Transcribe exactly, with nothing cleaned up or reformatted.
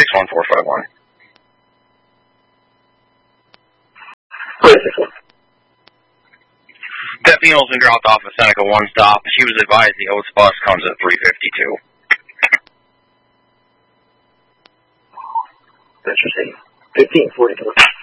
one four five one. Great six one. Stephanie Olsen dropped off at Seneca one stop. She was advised the Oates bus comes at three fifty-two. Interesting. fifteen forty-two.